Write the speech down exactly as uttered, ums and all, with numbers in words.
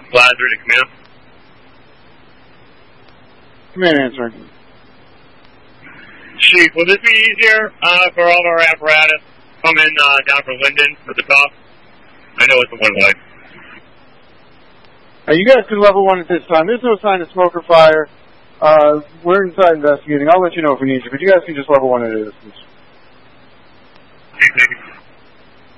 Lazar to command. Command answering. Chief, will this be easier uh, for all of our apparatus coming uh, down from Linden at the top? I know it's a one way. Uh, you guys can level one at this time. There's no sign of smoke or fire. Uh, we're inside investigating. I'll let you know if we need you, but you guys can just level one at a distance. Chief, thank you.